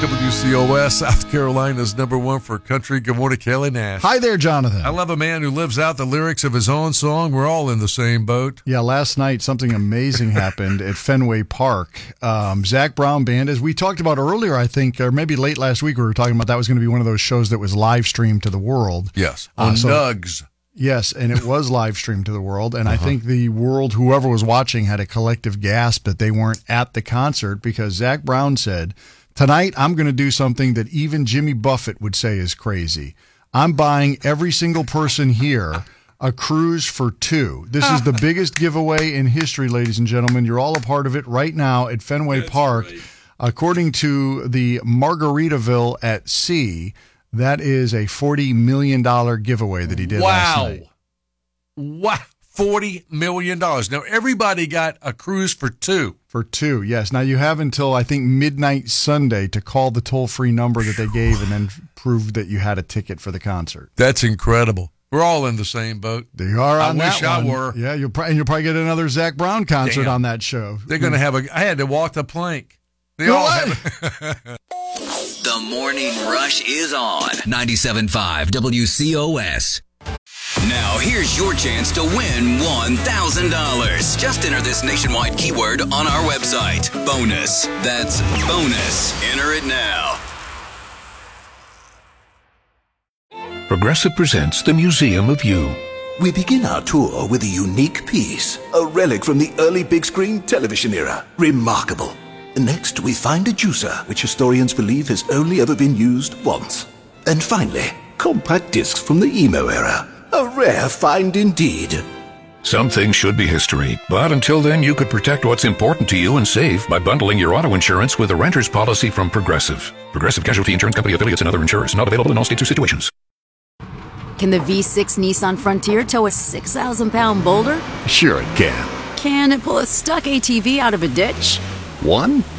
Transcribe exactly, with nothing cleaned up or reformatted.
W C O S, South Carolina's number one for country. Good morning, Kelly Nash. Hi there, Jonathan. I love a man who lives out the lyrics of his own song. We're all in the same boat. Yeah, last night something amazing happened at Fenway Park. Um, Zac Brown Band, as we talked about earlier, I think, or maybe late last week, we were talking about that was going to be one of those shows that was live streamed to the world. Yes, on uh, so, Nugs. Yes, and it was live streamed to the world, and uh-huh. I think the world, whoever was watching, had a collective gasp that they weren't at the concert because Zac Brown said, "Tonight I'm going to do something that even Jimmy Buffett would say is crazy. I'm buying every single person here a cruise for two. This is the biggest giveaway in history, ladies and gentlemen. You're all a part of it right now at Fenway That's Park. Great. According to the Margaritaville at Sea, that is a forty million dollars giveaway that he did wow. last night. Wow. forty million dollars. Now, everybody got a cruise for two. For two, yes. Now, you have until, I think, midnight Sunday to call the toll-free number that they gave and then prove that you had a ticket for the concert. That's incredible. We're all in the same boat. They are on I that wish I one. were. Yeah, you'll probably, and you'll probably get another Zac Brown concert Damn. on that show. They're going to have a – I had to walk the plank. They all have a, The Morning Rush is on ninety-seven point five W C O S. Now, here's your chance to win one thousand dollars. Just enter this nationwide keyword on our website. Bonus. That's bonus. Enter it now. Progressive presents The Museum of You. We begin our tour with a unique piece, a relic from the early big screen television era. Remarkable. Next, we find a juicer, which historians believe has only ever been used once. And finally, compact discs from the emo era. A rare find indeed. Some things should be history, but until then you could protect what's important to you and save by bundling your auto insurance with a renter's policy from Progressive. Progressive Casualty Insurance Company affiliates and other insurers. Not available in all states or situations. Can the V six Nissan Frontier tow a six thousand pound boulder? Sure it can. Can it pull a stuck A T V out of a ditch? One